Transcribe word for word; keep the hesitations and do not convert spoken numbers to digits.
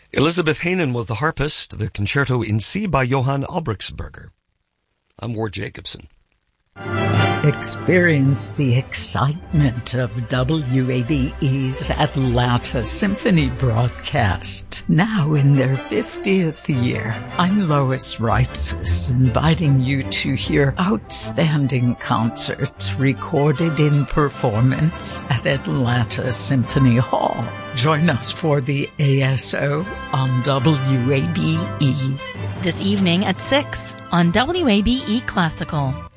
Elizabeth Hanen was the harpist, the concerto in C by Johann Albrechtsberger. I'm Ward Jacobson. Experience the excitement of W A B E's Atlanta Symphony broadcast, now in their fiftieth year. I'm Lois Reitzes, inviting you to hear outstanding concerts recorded in performance at Atlanta Symphony Hall. Join us for the A S O on W A B E. This evening at six on W A B E Classical.